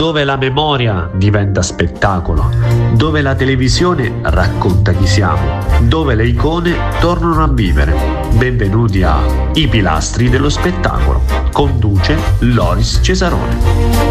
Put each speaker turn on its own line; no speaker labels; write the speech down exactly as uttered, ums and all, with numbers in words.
dove la memoria diventa spettacolo, dove la televisione racconta chi siamo, dove le icone tornano a vivere. Benvenuti a I pilastri dello spettacolo. Conduce Loris Cesarone.